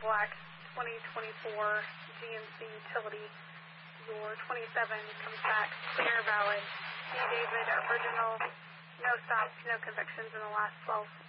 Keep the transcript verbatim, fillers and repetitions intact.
black twenty twenty-four G M C utility. Your twenty-seven comes back clear, valid. C. David, original, no stops, no convictions in the last twelve